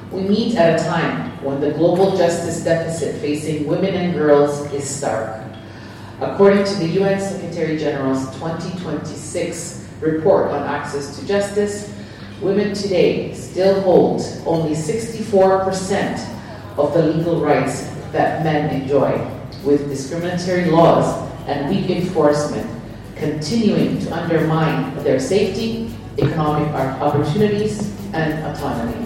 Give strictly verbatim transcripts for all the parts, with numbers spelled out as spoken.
We meet at a time when the global justice deficit facing women and girls is stark. According to the U N Secretary General's twenty twenty-six report on access to justice, women today still hold only sixty-four percent of the legal rights that men enjoy, with discriminatory laws and weak enforcement continuing to undermine their safety, economic opportunities, and autonomy.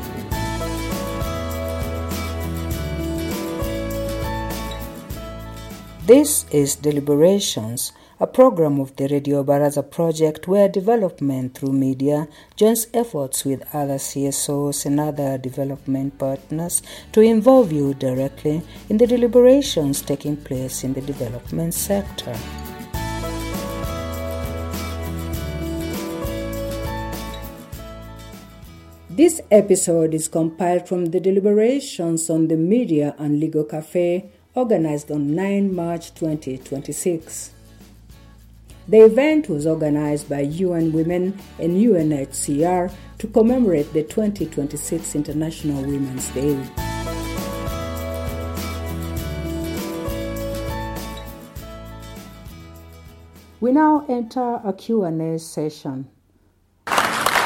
This is Deliberations, a program of the Radio Baraza project where development through media joins efforts with other C S Os and other development partners to involve you directly in the deliberations taking place in the development sector. This episode is compiled from the deliberations on the Media and Legal Cafe organized on ninth of March twenty twenty-six. The event was organized by U N Women and U N H C R to commemorate the twenty twenty-six International Women's Day. We now enter a Q and A session. We're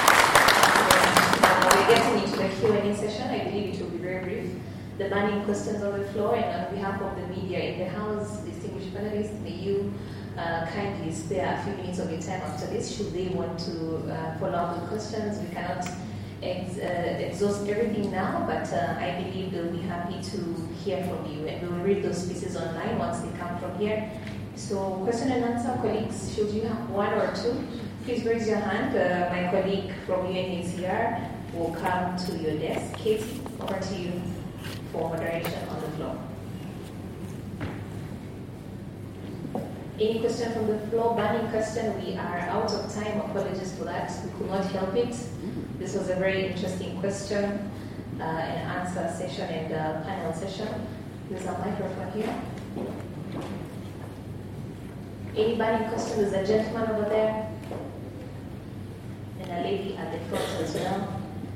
getting into the Q and A session. I believe it will be very brief. The burning questions on the floor, and on behalf of the media in the House, distinguished panelists, may you uh, kindly spare a few minutes of your time after this should they want to uh, follow up with questions. We cannot ex- uh, exhaust everything now, but uh, I believe they'll be happy to hear from you, and we will read those pieces online once they come from here. So question and answer, colleagues, should you have one or two, please raise your hand. Uh, my colleague from U N H C R will come to your desk. Katie, over to you for moderation on the floor. Any question from the floor? Burning question. We are out of time. Apologies for that. We could not help it. This was a very interesting question uh, and answer session and uh, panel session. There's a microphone here. Any burning question? There's a gentleman over there and a lady at the front as well.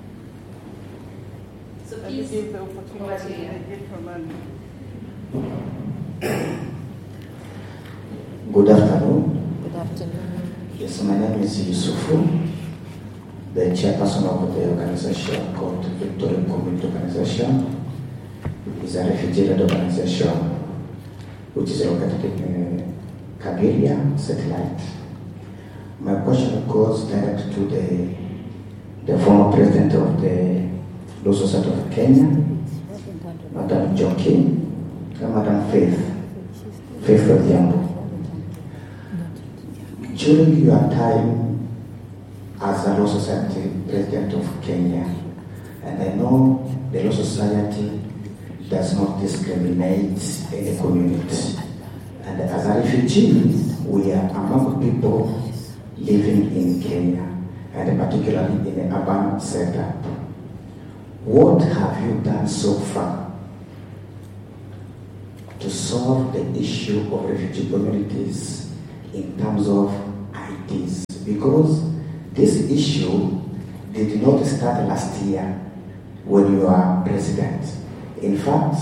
So please give the opportunity to the gentleman. Good afternoon. Good afternoon. Yes, my name is Yusufu, the chairperson of the organization called Victorian Community Organization. It's a refugee-led organization which is located in uh, Kageria satellite. My question goes direct to the the former president of the Law Society of Kenya, Madam Njoki, and Madam Faith, Faith Odhiambo. During your time as a Law Society President of Kenya, and I know the Law Society does not discriminate any community. And as a refugee, we are among people living in Kenya, and particularly in the urban setup. What have you done so far to solve the issue of refugee communities in terms of I Ds? Because this issue did not start last year when you were president. In fact,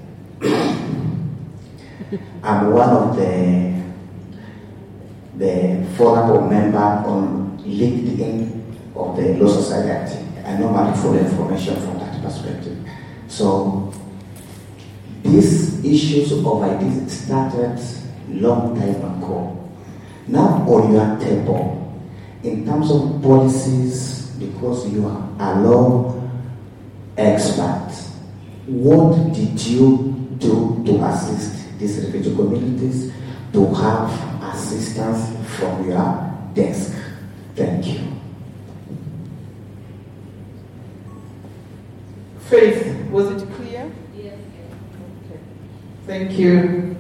I'm one of the the forum member on LinkedIn of the Law Society. I normally follow information from that perspective. So these issues of I Ds started long time ago. Now on your table, in terms of policies, because you are a law expert, what did you do to assist these refugee communities to have assistance from your desk? Thank you. Faith, was it clear? Yes. Okay. Thank you.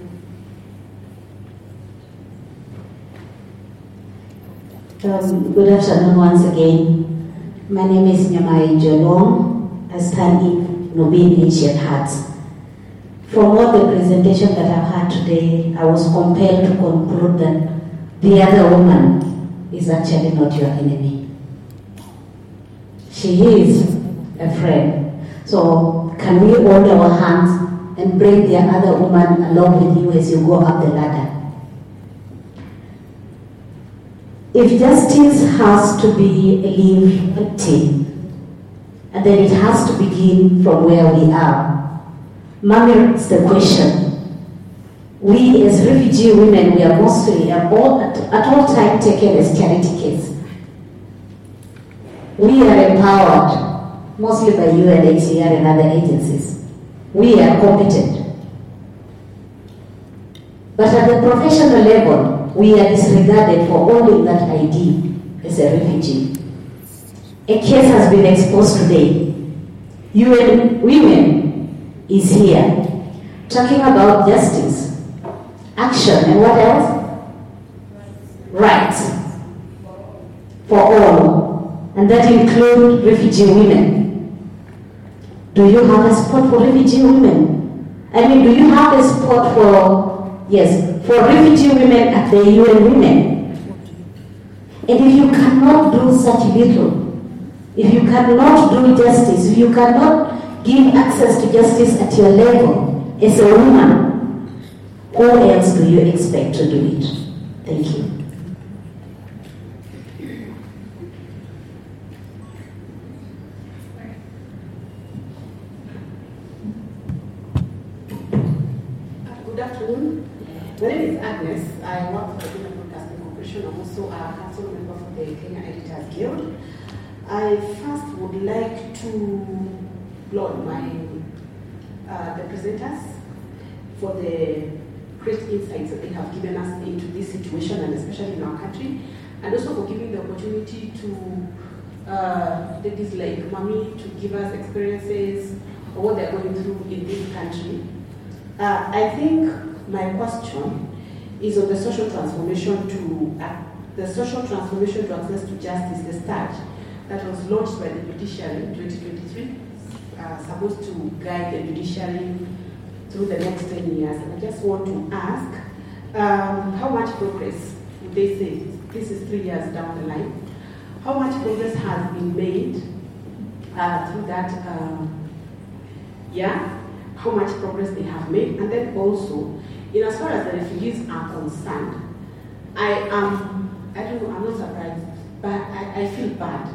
Um, good afternoon once again. My name is Nyamai Jolong. I stand in Nobin Asian Hearts. From all the presentation that I've had today, I was compelled to conclude that the other woman is actually not your enemy. She is a friend. So can we hold our hands and bring the other woman along with you as you go up the ladder? If justice has to be a lived team, and then it has to begin from where we are, Mami, it's the question. We as refugee women, we are mostly at all, at, at all times taken as charity kids. We are empowered, mostly by U N H C R and other agencies. We are competent. But at the professional level, we are disregarded for holding that I D as a refugee. A case has been exposed today. U N Women is here talking about justice, action, and what else? Rights for all, and that includes refugee women. Do you have a spot for refugee women? I mean, do you have a spot for, yes, for refugee women at the U N Women? And if you cannot do such little, if you cannot do justice, if you cannot give access to justice at your level as a woman, who else do you expect to do it? Thank you. Good afternoon. My name is Agnes. I work for the Kenya Broadcasting Corporation. I'm also a council member for the Kenya Editors Guild. I first would like to laud my uh, the presenters for the great insights that they have given us into this situation, and especially in our country, and also for giving the opportunity to uh, ladies like Mami to give us experiences of what they're going through in this country. Uh, I think my question is on the social transformation to uh, the social transformation to access to justice, the START, that was launched by the judiciary in twenty twenty-three, uh, supposed to guide the judiciary through the next ten years. And I just want to ask, um, how much progress would they say, this is three years down the line, how much progress has been made uh, through that um, year, how much progress they have made, and then also, in as far as the refugees are concerned, I am, I don't know, I'm not surprised, but I, I feel bad.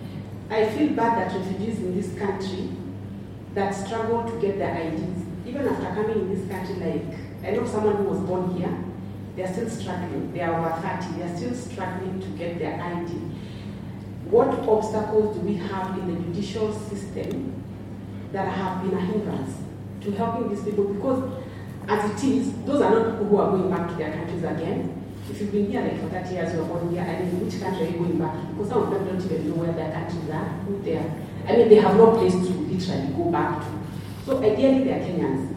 I feel bad that refugees in this country that struggle to get their I Ds, even after coming in this country, like, I know someone who was born here, they're still struggling. They are over thirty, they're still struggling to get their I D. What obstacles do we have in the judicial system that have been a hindrance to helping these people? Because as it is, those are not people who are going back to their countries again. If you've been here like for thirty years, you are born here, I mean, which country are you going back to? Because some of them don't even know where their countries are, who they are. I mean, they have no place to literally go back to. So ideally, they are Kenyans.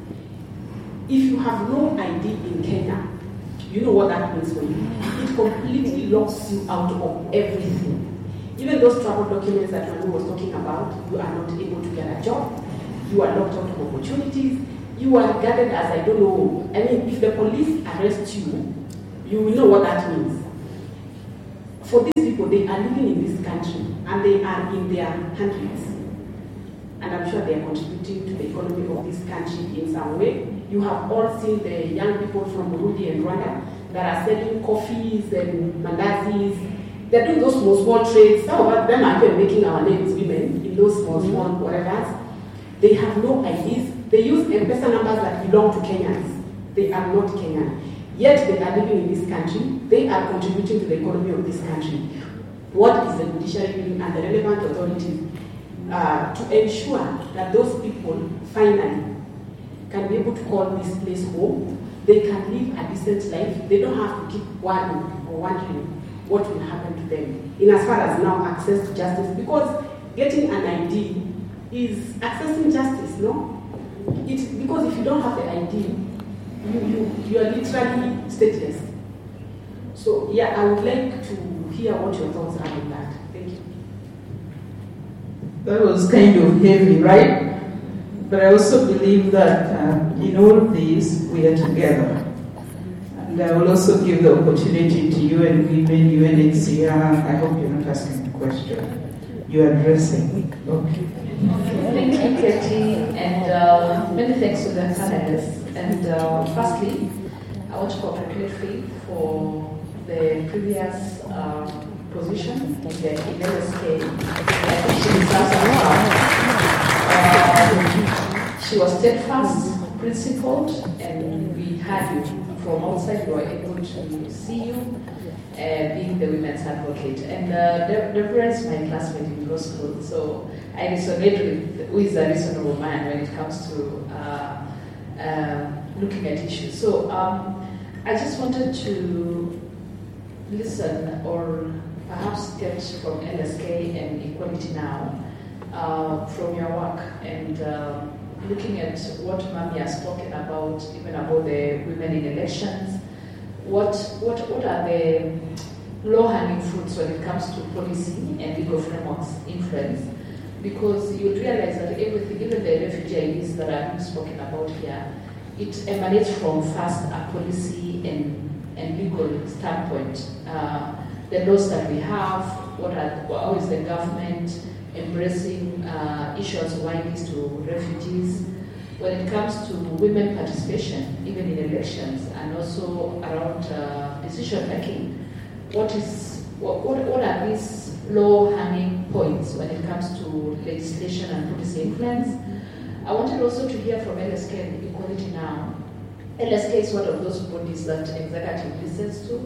If you have no I D in Kenya, you know what that means for you. It completely locks you out of everything. Even those travel documents that Manu was talking about, you are not able to get a job. You are locked out of opportunities. You are regarded as, I don't know, I mean, if the police arrest you, you will know what that means. For these people, they are living in this country and they are in their countries. And I'm sure they are contributing to the economy of this country in some way. You have all seen the young people from Burundi and Rwanda that are selling coffees and mandazis. They're doing those small, small trades. Some of them are even making our names women in those small, small whatever. They have no I Ds. They use M-Pesa numbers that belong to Kenyans. They are not Kenyan. Yet they are living in this country. They are contributing to the economy of this country. What is the judiciary doing and the relevant authorities uh, to ensure that those people finally can be able to call this place home? They can live a decent life. They don't have to keep worrying or wondering what will happen to them in as far as now access to justice. Because getting an I D is accessing justice, no? It's because if you don't have the I D, you, you, you are literally stateless. So yeah, I would like to hear what your thoughts are on that. Thank you. That was kind of heavy, right? But I also believe that uh, in all of this, we are together. And I will also give the opportunity to U N Women, U N H C R. I hope you're not asking a question. You're addressing. Okay. Thank you, Katie. uh, many thanks to the panelists. And uh, firstly, I want to congratulate Faith for the previous um, position in the in L S K. I think she deserves a uh, She was steadfast, principled, and we had you from outside. We were able to see you uh, being the women's advocate. And uh, Deborah is my classmate in law school, so I resonate with who is a reasonable man when it comes to uh, uh, looking at issues. So um, I just wanted to listen or perhaps get from L S K and Equality Now uh, from your work and uh, looking at what Mami has spoken about, even about the women in elections. What what what are the low-hanging fruits when it comes to policy and legal frameworks influence? Because you realize that everything, even the refugee I Ds that are being spoken about here, it emanates from first a policy and, and legal standpoint. Uh, the laws that we have, what are, how is the government embracing uh, issues of I Ds to refugees? When it comes to women participation, even in elections, and also around uh, decision making, what is what, what, what are these low-hanging points when it comes to legislation and policy influence? I wanted also to hear from L S K and Equality Now. L S K is one of those bodies that executive listens to,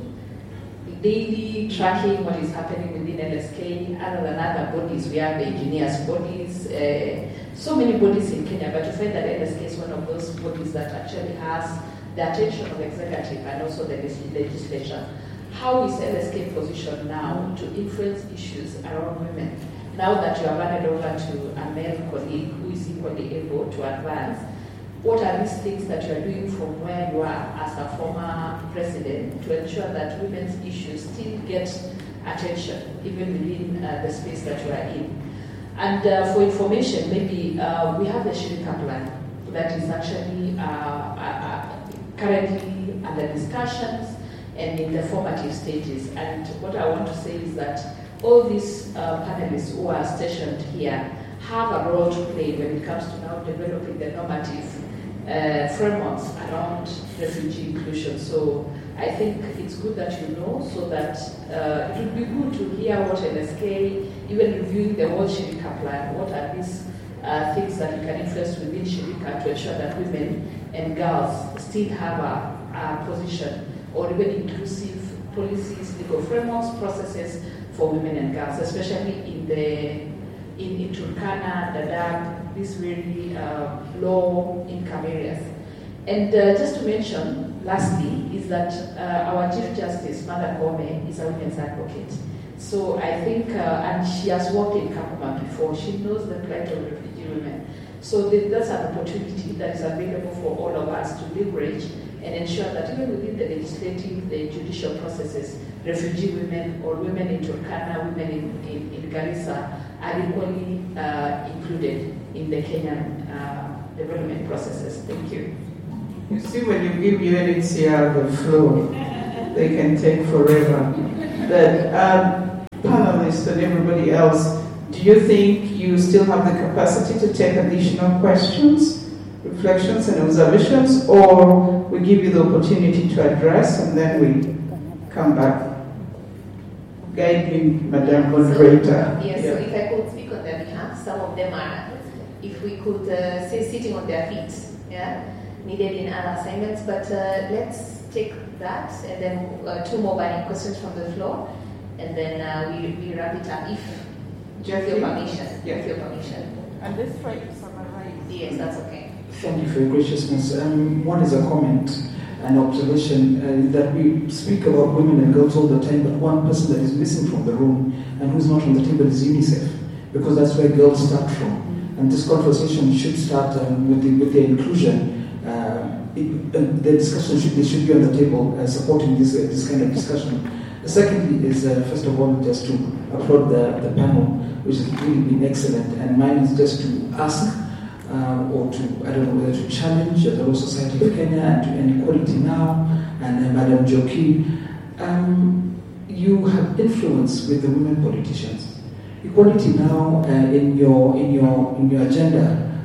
daily tracking what is happening within L S K. Other than other bodies, we have the engineers bodies, uh, so many bodies in Kenya, but to find that L S K is one of those bodies that actually has the attention of executive and also the legislature. How is L S K positioned now to influence issues around women? Now that you have handed over to a male colleague who is equally able to advance, what are these things that you are doing from where you are as a former president to ensure that women's issues still get attention, even within uh, the space that you are in? And uh, for information, maybe uh, we have the Shirika plan that is actually uh, uh, currently under discussions and in the formative stages. And what I want to say is that all these uh, panelists who are stationed here have a role to play when it comes to now developing the normative uh, frameworks around refugee inclusion. So I think it's good that you know, so that uh, it would be good to hear what L S K, even reviewing the whole Shirika plan, what are these uh, things that you can influence within Shirika to ensure that women and girls still have a, a position, or even inclusive policies, legal frameworks, processes for women and girls, especially in the in, in Turkana, Dadaab, these really uh, low-income areas. And uh, just to mention, lastly, is that uh, our Chief Justice, Martha Koome, is a women's advocate. So I think, uh, and she has worked in Kakuma before, she knows the plight of refugee women. So that's an opportunity that is available for all of us to leverage and ensure that even within the legislative, the judicial processes, refugee women or women in Turkana, women in, in, in Garissa are equally uh, included in the Kenyan uh, development processes. Thank you. You see, when you give U N H C R the floor, they can take forever. But um, panelists and everybody else, do you think you still have the capacity to take additional questions, reflections, and observations, or we give you the opportunity to address and then we come back? Guide me, Madam Moderator. So, yes, yeah. So if I could speak on their behalf, some of them are, if we could uh, say, sitting on their feet, yeah, needed in other assignments, but uh, let's take that, and then uh, two more burning questions from the floor, and then uh, we, we wrap it up, if with your permission. Yeah. With your permission. And this try to summarize. Yes, that's okay. Thank you for your graciousness. Um, one is a comment, an observation uh, that we speak about women and girls all the time, but one person that is missing from the room and who's not on the table is UNICEF, because that's where girls start from. And this conversation should start um, with, the, with their inclusion. Uh, it, uh, the discussion should, they should be on the table uh, supporting this, uh, this kind of discussion. Secondly is, uh, first of all, just to applaud the, the panel, which has really been excellent. And mine is just to ask uh, or to, I don't know whether to challenge the Law Society of Kenya and, to, and Equality Now and uh, Madam Joki. Um, you have influence with the women politicians. Equality Now uh, in your in your in your agenda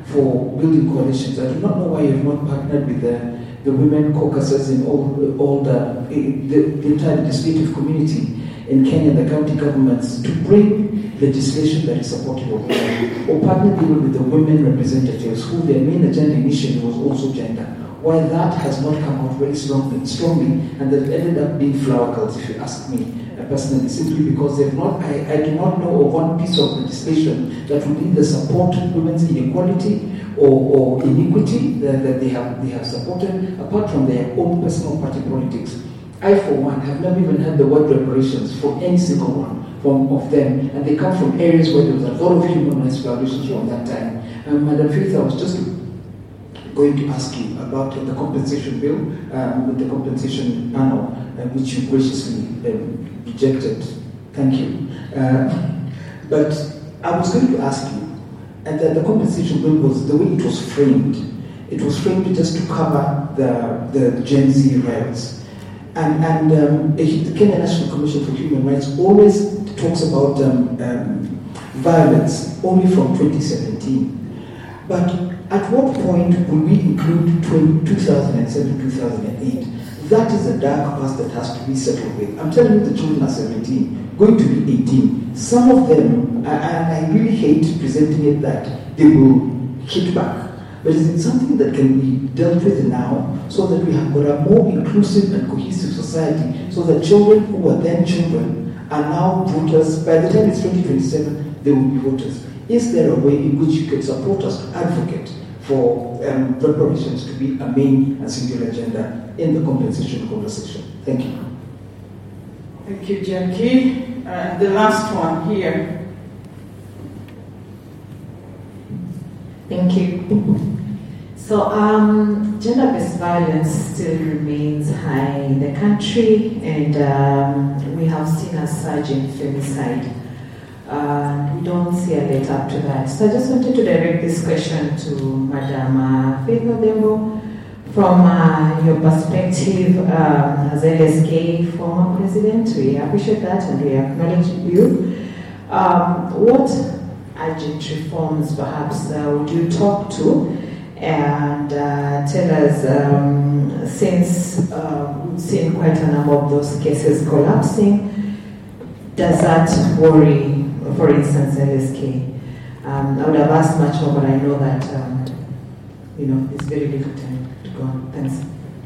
for building coalitions. I do not know why you have not partnered with the, the women caucuses in all, all the, the, the entire legislative community in Kenya, the county governments, to bring legislation that is supportive of women, or partnered even with the women representatives who their main agenda initially was also gender. Why that has not come out very strongly, strongly and they've ended up being flower girls, if you ask me uh, personally, simply because they've not, I, I do not know of one piece of legislation that would either support women's inequality or, or iniquity that, that they have they have supported, apart from their own personal party politics. I, for one, have never even heard the word reparations from any single one from, of them, and they come from areas where there was a lot of human rights violations from that time. Um, Madam Faith, I was just going to ask you about the compensation bill, um, with the compensation panel, uh, which you graciously um, rejected. Thank you. Uh, but I was going to ask you, and that the compensation bill was the way it was framed. It was framed just to cover the, the Gen Z riots. And, and um, the Kenya National Commission for Human Rights always talks about um, um, violence only from twenty seventeen. But at what point will we include two thousand seven, two thousand eight? That is a dark past that has to be settled with. I'm telling you, the children are seventeen, going to be eighteen. Some of them, and I really hate presenting it that they will hit back. But is it something that can be dealt with now so that we have got a more inclusive and cohesive society, so that children who were then children are now voters? By the time it's twenty twenty-seven, they will be voters. Is there a way in which you can support us to advocate for um, reparations to be a main and singular agenda in the compensation conversation? Thank you. Thank you, Jackie. And the last one here. Thank you. So, um, gender-based violence still remains high in the country, and um, we have seen a surge in femicide. Uh, we don't see a let up to that. So I just wanted to direct this question to Madam uh, Faith Odembo. From uh, your perspective um, as L S K former president, we appreciate that and we acknowledge you. Um, what urgent reforms perhaps uh, would you talk to and uh, tell us, um, since uh, we've seen quite a number of those cases collapsing, does that worry, for instance, L S K? Um, I would have asked much more, but I know that um, you know, it's very little time to go on. Thanks.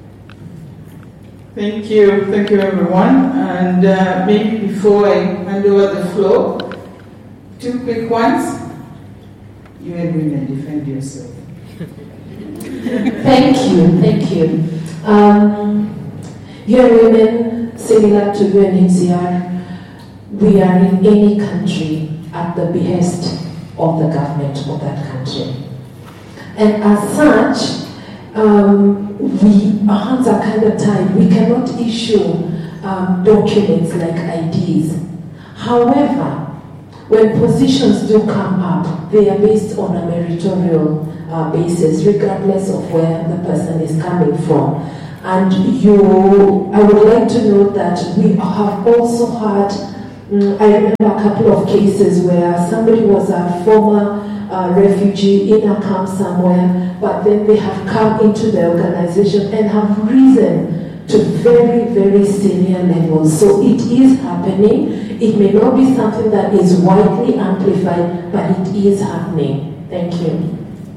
Thank you, thank you everyone. And uh, maybe before I hand over the floor, two quick ones. You and women, defend yourself. Thank you, thank you. Um, you and women, similar to U N H C R, we are in any country at the behest of the government of that country. And as such, um, we, our hands are kind of tied. We cannot issue um, documents like I Ds. However, when positions do come up, they are based on a meritorial uh, basis, regardless of where the person is coming from. And you, I would like to note that we have also had, um, I remember a couple of cases where somebody was a former uh, refugee in a camp somewhere, but then they have come into the organization and have risen to very, very senior levels. So it is happening. It may not be something that is widely amplified, but it is happening. Thank you.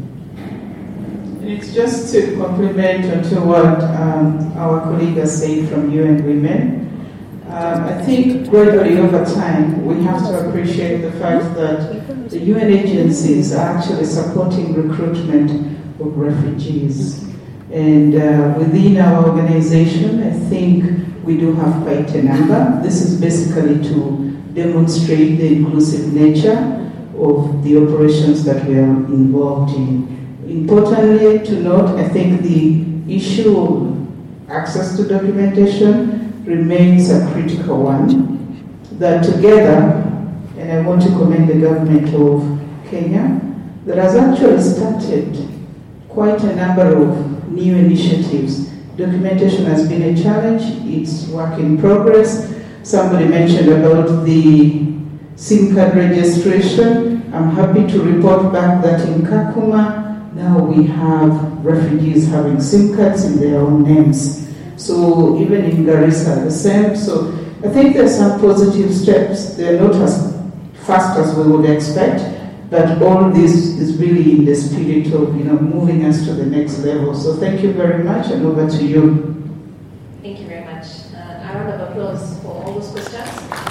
It's just to complement onto what um, our colleague has said from U N Women. Um, I think gradually over time, we have to appreciate the fact that the U N agencies are actually supporting recruitment of refugees. And uh, within our organization, I think we do have quite a number. This is basically to demonstrate the inclusive nature of the operations that we are involved in. Importantly to note, I think the issue of access to documentation remains a critical one. That together, and I want to commend the government of Kenya, that has actually started quite a number of new initiatives. Documentation has been a challenge, it's work in progress. Somebody mentioned about the SIM card registration. I'm happy to report back that in Kakuma, now we have refugees having SIM cards in their own names. So even in Garissa, the same. So I think there's some positive steps. They're not as fast as we would expect, but all this is really in the spirit of, you know, moving us to the next level. So thank you very much, and over to you. Thank you very much. Uh, a round of applause for all those questions.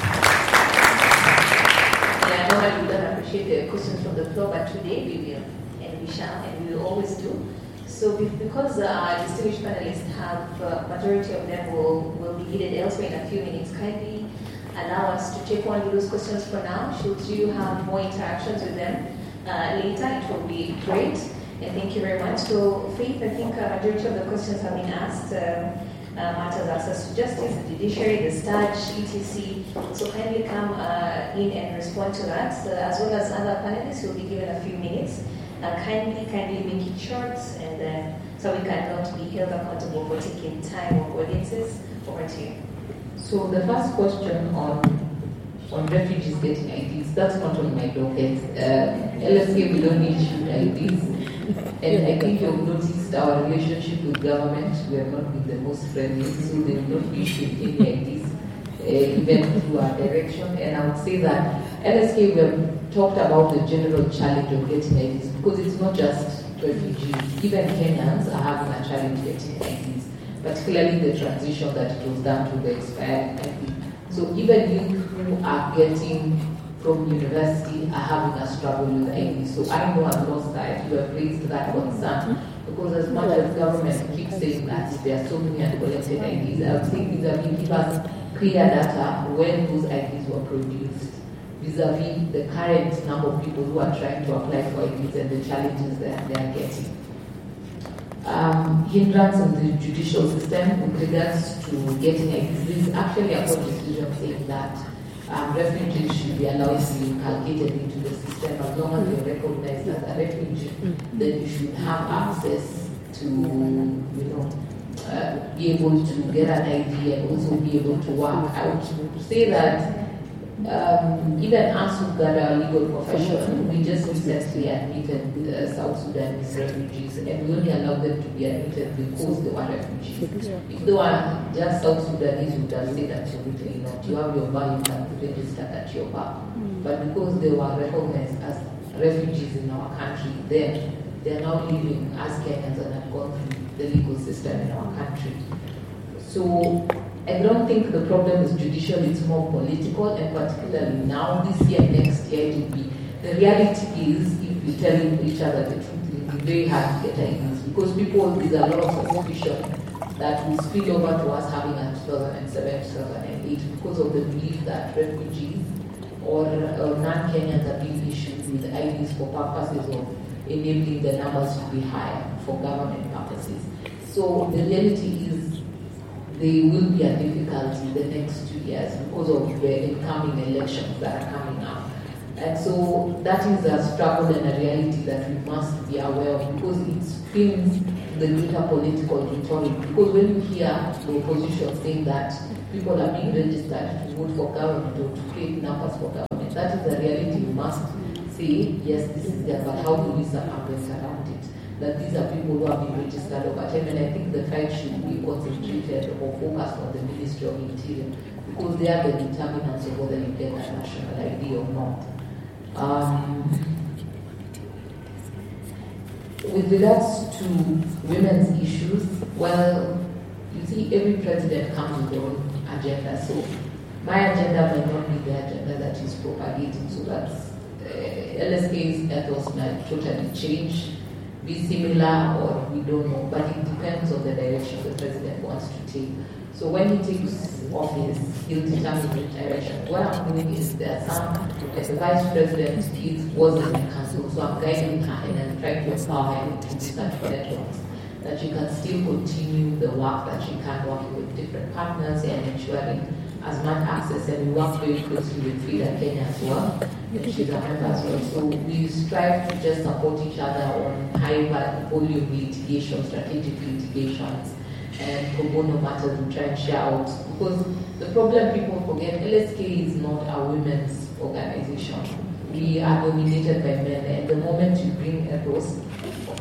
Yeah, normally we don't appreciate the questions from the floor, but today we will, and we shall, and we will always do. So because our distinguished panelists have, uh, majority of them will, will be needed elsewhere in a few minutes, kindly allow us to take one of those questions for now. Should you have more interactions with them uh, later, it will be great. And thank you very much. So, Faith, I think a majority of the questions have been asked. Um, uh, matters access to justice, the judiciary, the STAJ, et cetera. So kindly come uh, in and respond to that, uh, as well as other panelists who will be given a few minutes. Uh, kindly, kindly make it short, and uh, so we can not be held accountable for taking time of audiences. Over to you. So the first question on on refugees getting I Ds, that's not on my docket. Uh, L S K, we don't issue I Ds. And I think you've noticed our relationship with government, we have not been the most friendly, so they will not issue any I Ds, uh, even through our direction. And I would say that L S K, we have talked about the general challenge of getting I Ds, because it's not just refugees, even Kenyans are having a challenge getting I Ds, particularly the transition that it was done to the expired I D. So even youth who are getting from university are having a struggle with I D. So I know on your side you have raised that concern, because as much as government keeps saying that there are so many uncollected I Ds, I would say vis-a-vis give us clear data when those I Ds were produced, vis-a-vis the current number of people who are trying to apply for I Ds and the challenges that they are getting. Um, hindrance in the judicial system with regards to getting I Ds. There is actually a court decision saying that um, refugees should be allowed to be inculcated into the system as long as you're recognized as a refugee. Mm-hmm. Then you should have access to, you know, uh, be able to get an I D and also be able to work. I would say that Um, even us who've got our legal profession, we just recently admitted uh, South Sudanese refugees, and we only allowed them to be admitted because they were refugees. If they were just South Sudanese, we would have said absolutely not. You have your bar, you can register at your bar. But because they were recognized as refugees in our country, then they are now living as Kenyans and have gone through the legal system in our country. So I don't think the problem is judicial, it's more political, and particularly now, this year, next year, it will be. The reality is, if we tell each other the truth, it will be very hard to get I Ds, because people, there's a lot of suspicion that will spill over to us having a two thousand seven, two thousand eight, because of the belief that refugees or, or non-Kenyans are being issued with I Ds for purposes of enabling the numbers to be higher for government purposes. So the reality is, there will be a difficulty the next two years because of the incoming elections that are coming up. And so that is a struggle and a reality that we must be aware of, because it spins the greater political rhetoric. Because when you hear the opposition saying that people are being registered to vote for government or to create numbers for government, that is a reality. We must say, yes, this is there, but how do we circumvent around it? That these are people who have been registered over time, and I think the fight should be concentrated or focused on the Ministry of Interior, because they are the determinants of whether you get a national I D or not. Um, with regards to women's issues, well, you see, every president comes with their own agenda, so my agenda might not be the agenda that is propagating, so that's uh, L S K's ethos might totally change, be similar, or we don't know, but it depends on the direction the president wants to take. So when he takes office, he'll determine the direction. What I'm doing is there are some, as the vice president is, was in the council, so I'm guiding her and I'm trying to empower her to do such networks, that she can still continue the work that she can, working with different partners and ensuring as much access, and we work very closely with Frida Kenya as well, and she's a member as well. So we strive to just support each other on high volume litigation, strategic litigations, and pro bono matters we try and share out. Because the problem people forget, L S K is not a women's organization. We are dominated by men, and the moment you bring ethos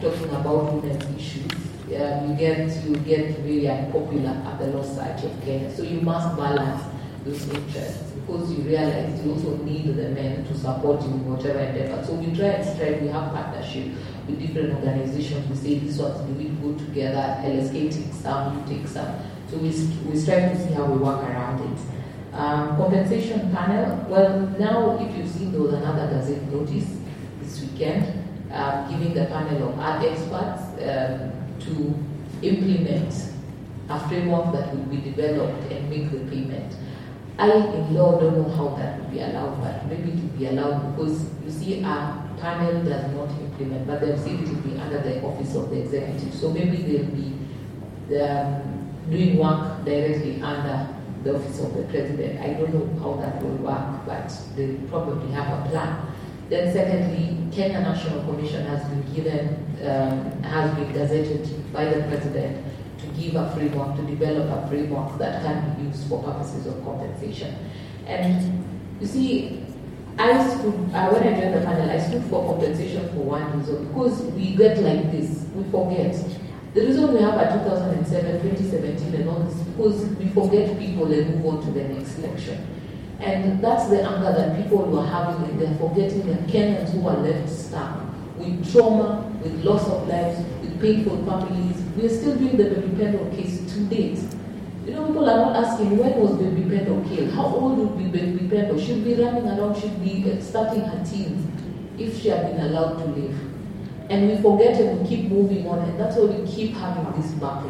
talking about women's issues, um, you get you get very unpopular at the Law Society of Kenya. So you must balance those interests, because you realize you also need the men to support you in whatever endeavor. So we try and strive. We have partnership with different organizations. We say this one's do we go together. L S K takes some, you take some. So we we strive to see how we work around it. Um, compensation panel. Well, now if you've seen, there was another Gazette notice this weekend, uh, giving the panel of art experts um, to implement a framework that will be developed and make the payment. I, in law, don't know how that would be allowed, but maybe it would be allowed because, you see, our panel does not implement, but they've said it will be under the office of the executive. So maybe they'll be um, doing work directly under the office of the president. I don't know how that will work, but they probably have a plan. Then secondly, Kenya National Commission has been given, um, has been gazetted by the president to give a framework, to develop a framework that can be used for purposes of compensation. And you see, I stood, uh, when I joined the panel, I stood for compensation for one reason, because we get like this, we forget. The reason we have a two thousand seven, twenty seventeen and all this, because we forget people and move on to the next election. And that's the anger that people were having, and they're forgetting that Kenyans who are left stuck with trauma, with loss of lives, with painful families. We're still doing the Baby Pendo case to date. You know, people are not asking, when was Baby Pendo killed? How old would be Baby Pendo? She'd be running around, she'd be starting her teens if she had been allowed to live. And we forget and we keep moving on, and that's why we keep having this battle.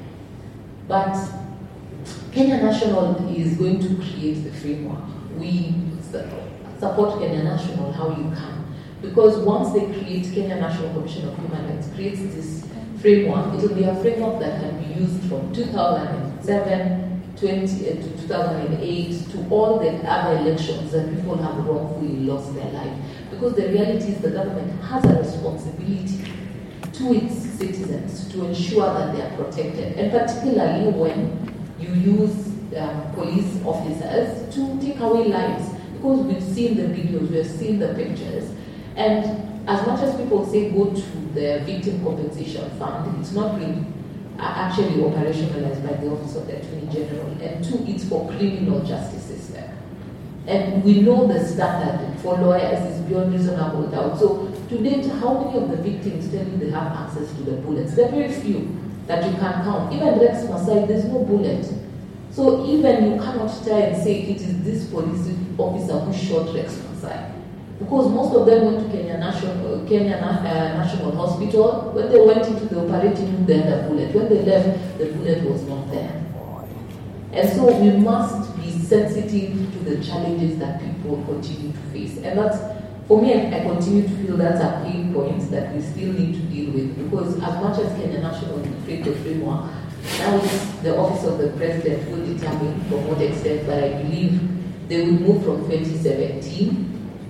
But Kenya National is going to create the framework. We support Kenya National how you can. Because once they create, Kenya National Commission of Human Rights creates this framework, it will be a framework that can be used from two thousand seven, twenty, uh, to two thousand eight to all the other elections that people have wrongfully lost their life. Because the reality is the government has a responsibility to its citizens to ensure that they are protected, and particularly when you use um, police officers to take away lives. Because we've seen the videos, we've seen the pictures, and as much as people say go to the Victim Compensation Fund, it's not really actually operationalized by the Office of the Attorney General, and two, it's for criminal justice system. And we know the standard for lawyers is beyond reasonable doubt. So to date, how many of the victims tell you they have access to the bullets? There are very few that you can count. Even Rex Masai, there's no bullet. So even you cannot try and say it is this police officer who shot Rex Masai. Because most of them went to Kenya National, Kenya uh, National Hospital. When they went into the operating room, they had a bullet. When they left, the bullet was not there. And so we must be sensitive to the challenges that people continue to face. And that's, for me, I, I continue to feel that's a pain point that we still need to deal with. Because as much as Kenya National will create the framework, now it's the office of the president will determine to what extent, but I believe they will move from twenty seventeen.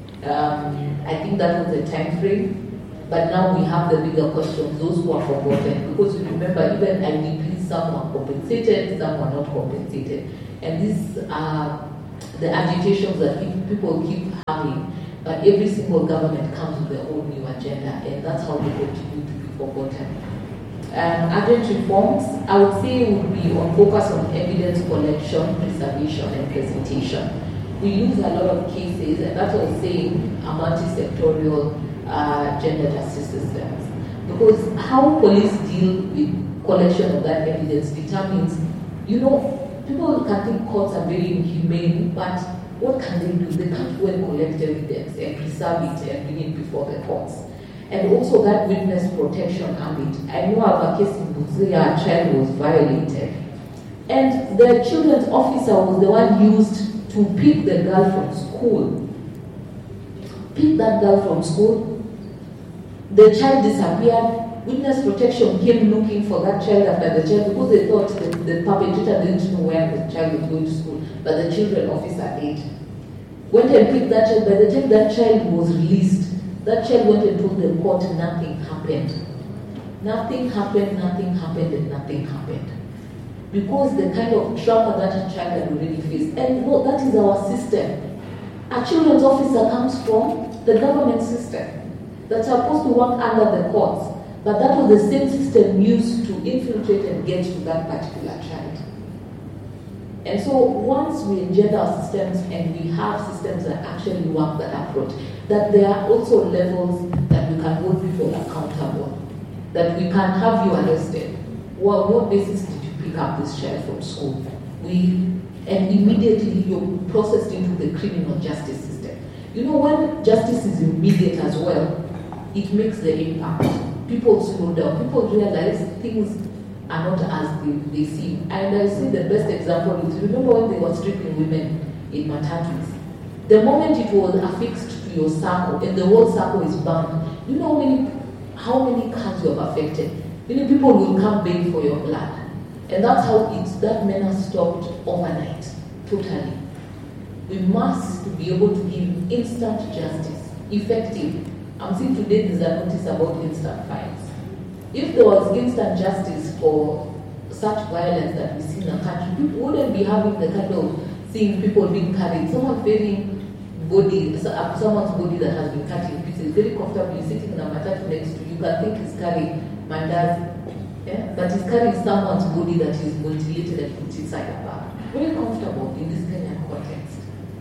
Um, I think that was the time frame. But now we have the bigger questions, those who are forgotten. Because you remember, even I D Ps, some were compensated, some were not compensated. And these are the agitations that people keep having. But every single government comes with their own new agenda, and that's how they continue to be forgotten. Um, urgent reforms, I would say, would be on focus on evidence collection, preservation, and presentation. We use a lot of cases, and that's what I was saying, a multi-sectorial uh, gender justice systems. Because how police deal with collection of that evidence determines, you know, people can think courts are very inhumane, but what can they do? They can't go and collect evidence and preserve it and bring it before the courts. And also that witness protection ambit. I know of a case in Busia, a child was violated. And the children's officer was the one used to pick the girl from school. Pick that girl from school. The child disappeared. Witness protection came looking for that child after the child because they thought that the perpetrator didn't know where the child was going to school, but the children officer did. Went and picked that child. By the time that child was released, that child went and told the court nothing happened. Nothing happened, nothing happened, and nothing happened. Because the kind of trauma that a child had already faced. And no, that is our system. A children's officer comes from the government system that's supposed to work under the courts. But that was the same system used to infiltrate and get to that particular child. And so once we engender our systems and we have systems that actually work that approach, that there are also levels that we can hold people accountable, that we can have you arrested. Well, what basis did you pick up this child from school? We and immediately you're processed into the criminal justice system. You know, when justice is immediate as well, it makes the impact. People slow down. People realize things are not as they, they seem. And I see the best example is, remember when they were stripping women in matatus? The moment it was affixed to your circle and the whole circle is banned, you know how many, how many cars you have affected? Many people will come beg for your blood. And that's how it's, that menace stopped overnight, totally. We must be able to give instant justice, effective. I'm seeing today there's a notice about instant fines. If there was instant justice for such violence that we see in the country, people wouldn't be having the kind of seeing people being carried. Someone feeling body, someone's body that has been cut in pieces, very comfortably sitting in a matatu next to you, you can think he's carrying mandazi. Yeah? But he's carrying someone's body that is mutilated and put inside a bag. Very comfortable in this Kenyan context.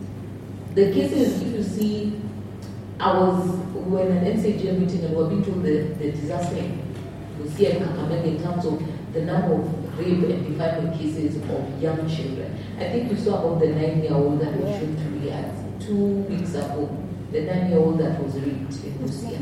The cases, if you see, I was, we were in an N C A G meeting and we were being told the, the disaster we see in Kakamega in terms of the number of rape and defilement cases of young children. I think you saw about the nine-year-old that was shown to Riyadh two weeks ago, the nine-year-old that was raped in Lucia.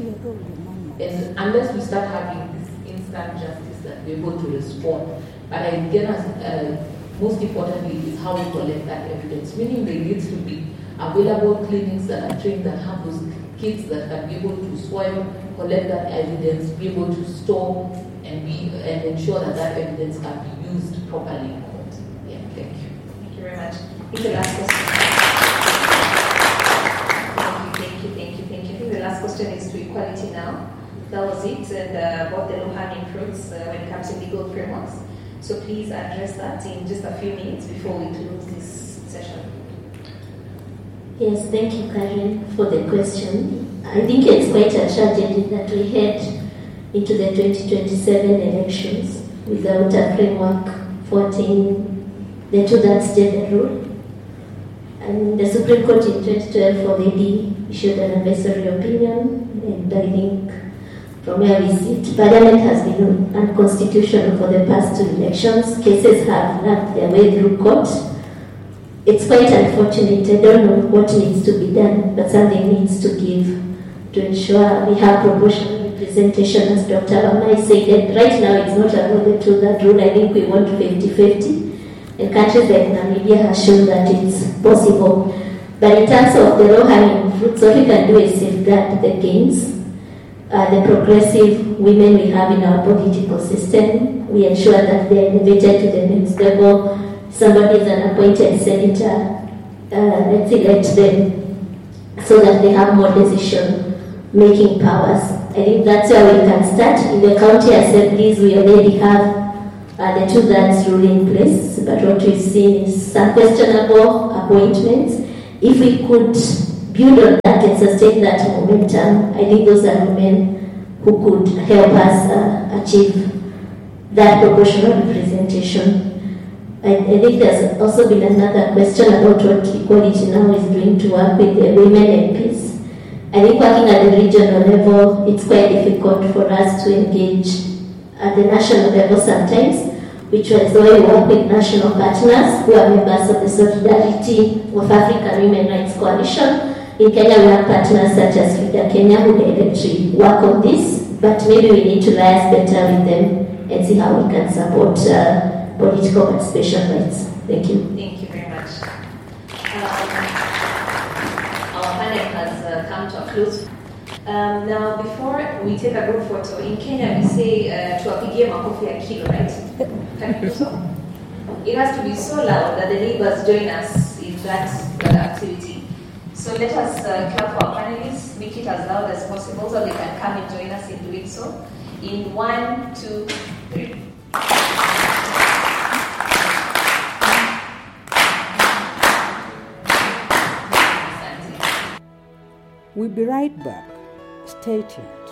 And unless we start having this instant justice that we're able to respond, but again, uh, most importantly is how we collect that evidence, meaning there needs to be available clinics that are trained that have those kids that can be able to swab, collect that evidence, be able to store and be and ensure that that evidence can be used properly in court. Yeah, thank you. Thank you very much. It's the last question. Thank you, thank you, thank you, thank you. I think the last question is to equality now. That was it, and uh, about the low-hanging fruits uh, when it comes to legal frameworks. So please address that in just a few minutes before we close this session. Yes, thank you, Karen, for the question. I think it's quite a tragedy that we head into the twenty twenty-seven elections without a framework for the two-thirds gender rule. And the Supreme Court in twenty twelve already issued an advisory opinion, and I think from where we sit, Parliament has been unconstitutional for the past two elections. Cases have lagged their way through court. It's quite unfortunate. I don't know what needs to be done, but something needs to give to ensure we have proportional representation, as Doctor Wamai said. And right now, it's not about the two-third rule. I think we want fifty-fifty. And countries like Namibia have shown that it's possible. But in terms of the low-hanging fruits, what we can do is safeguard the gains. Uh, the progressive women we have in our political system, we ensure that they are elevated to the next level. Somebody is an appointed senator, uh, let's elect them so that they have more decision-making powers. I think that's where we can start. In the county assemblies, we already have uh, the two-thirds rule in place, but what we've seen is some questionable appointments. If we could build on that and sustain that momentum, I think those are women who could help us uh, achieve that proportional representation. I, I think there's also been another question about what Equality Now is doing to work with the women M Ps. I think working at the regional level, it's quite difficult for us to engage at the national level sometimes, which is why we work with national partners who are members of the Solidarity of African Women Rights Coalition. In Kenya, we have partners such as FIDA Kenya who directly work on this, but maybe we need to liaise better with them and see how we can support uh, political participation rights. Thank you. Thank you very much. Um, our panel has uh, come to a close. Um, now, before we take a group photo, in Kenya we say uh, tuwapigie makofi ya kilo, right? Can you do so? It has to be so loud that the neighbors join us in that, that activity. So let us uh, clap for our panelists, make it as loud as possible so they can come and join us in doing so. In one, two, three. We'll be right back. Stay tuned.